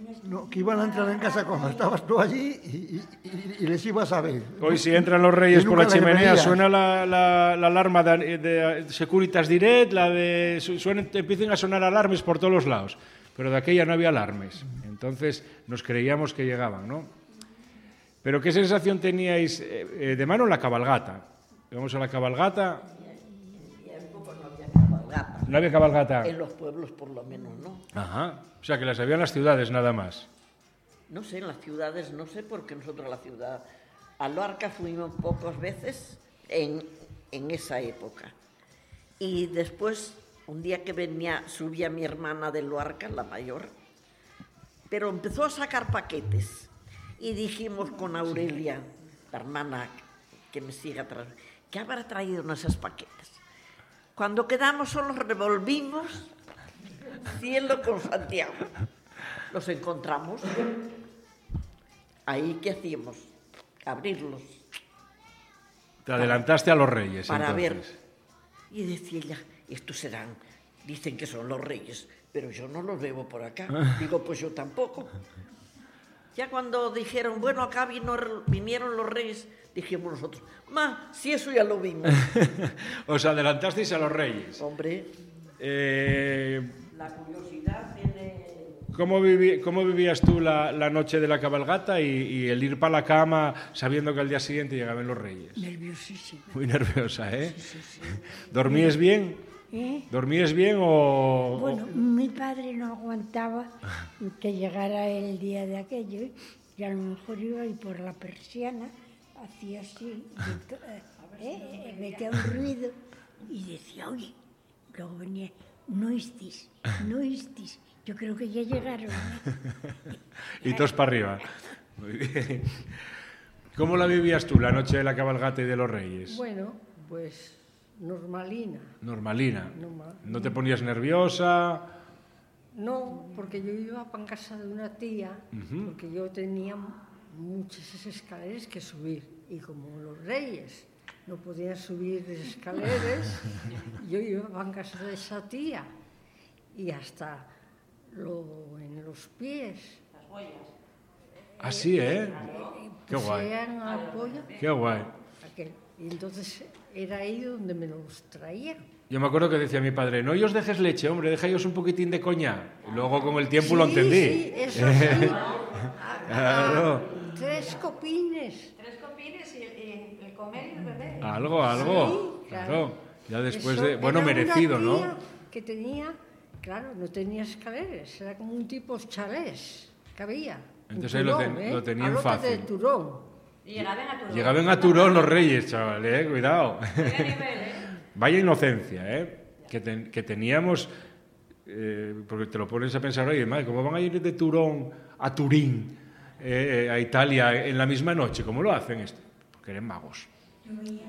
No, que iban a entrar en casa cuando estabas tú allí y les ibas a ver. Hoy si entran los Reyes por la chimenea, suena la alarma de Securitas Direct, empiezan a sonar alarmes por todos los lados. Pero de aquella no había alarmes. Entonces nos creíamos que llegaban, ¿no? Pero ¿qué sensación teníais de mano en la cabalgata? Vamos a la cabalgata. No había cabalgata. En los pueblos, por lo menos, ¿no? Ajá. O sea, que las había en las ciudades nada más. No sé, en las ciudades, no sé, porque nosotros la ciudad... A Luarca fuimos pocas veces en esa época. Y después, un día que subía mi hermana de Luarca, la mayor, pero empezó a sacar paquetes. Y dijimos con Aurelia, la hermana que me sigue atrás, ¿qué habrá traído en esos paquetes? Cuando quedamos solos revolvimos cielo con Santiago. Los encontramos. Ahí, ¿qué hacíamos? Abrirlos. Te adelantaste a los Reyes, para entonces. Ver. Y decía ella, estos serán, dicen que son los Reyes, pero yo no los veo por acá. Digo, pues yo tampoco. Ya cuando dijeron, bueno, acá vinieron los Reyes, dijimos nosotros, si eso ya lo vimos. Os adelantasteis a los Reyes. Hombre, la curiosidad tiene... ¿Cómo vivías tú la noche de la cabalgata y el ir para la cama sabiendo que al día siguiente llegaban los Reyes? Nerviosísima. Muy nerviosa, ¿eh? Sí. ¿Dormías bien? ¿Dormías bien o...? Bueno, mi padre no aguantaba que llegara el día de aquello y a lo mejor iba a ir por la persiana, hacía así, metía un ruido y decía, oye, luego venía, no estis, yo creo que ya llegaron. Y todos para arriba. Muy bien. ¿Cómo la vivías tú la noche de la cabalgata y de los Reyes? Bueno, pues... Normalina. ¿No te ponías nerviosa? No, porque yo iba para casa de una tía, porque yo tenía muchas escaleras que subir. Y como los Reyes no podían subir escaleras, yo iba para casa de esa tía. Y hasta en los pies. Las huellas. Así, ¿eh? Qué guay. Qué guay. Y entonces era ahí donde me los traían. Yo me acuerdo que decía mi padre, no os dejes leche, hombre, dejáis un poquitín de coñac. Y luego con el tiempo lo entendí. Sí, eso sí. Claro. 3 copines. 3 copines y el comer y el beber. Algo. Sí, claro. Ya después eso de... Bueno, merecido, una tía ¿no? Que tenía, claro, no tenía escaleras, era como un tipo chalés que había. Entonces ahí lo tenían fácil. De Turón. Y llegaban a Turón. Llegaban a Turón los Reyes, chaval, cuidado. Vaya nivel, Vaya inocencia, que teníamos, porque te lo pones a pensar, oye, madre, ¿cómo van a ir de Turón a Turín, a Italia, en la misma noche? ¿Cómo lo hacen esto? Porque eran magos. Yo veía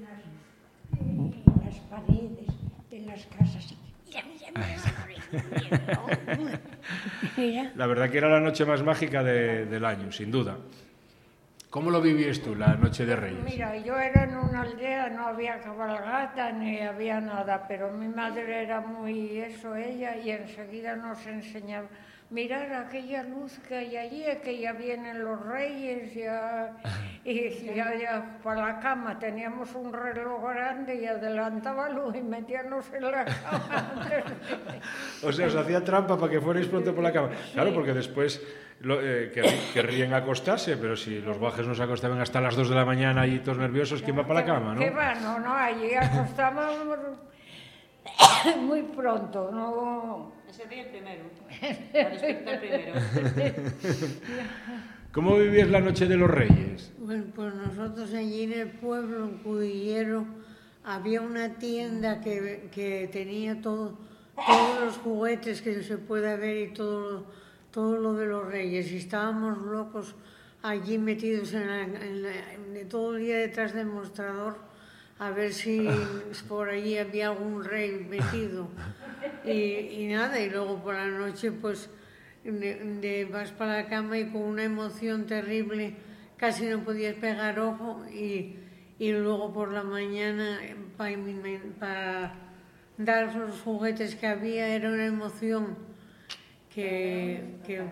en las paredes de las casas. Mira. La verdad que era la noche más mágica del año, sin duda. ¿Cómo lo vivías tú, la noche de Reyes? Mira, yo era en una aldea, no había cabalgata ni había nada, pero mi madre era muy ella, y enseguida nos enseñaba, mirar aquella luz que hay allí, que ya vienen los Reyes, y ya para la cama teníamos un reloj grande y adelantaba luz y metíamos en la cama. O sea, os hacía trampa para que fuerais pronto por la cama. Claro, porque después querrían acostarse, pero si los guajes nos acostaban hasta las 2 de la mañana y todos nerviosos, ¿quién va para la cama, no? ¿Qué va? No, allí acostábamos muy pronto, no... Ese día el primero. A despertar primero. ¿Cómo vivías la noche de los Reyes? Bueno, pues nosotros allí en el pueblo, en Cudillero, había una tienda que tenía todos los juguetes que se puede ver y todo lo de los Reyes. Y estábamos locos allí metidos todo el día detrás del mostrador a ver si por allí había algún rey metido. Y nada, y luego por la noche pues vas para la cama y con una emoción terrible casi no podías pegar ojo, y luego por la mañana para dar los juguetes que había era una emoción que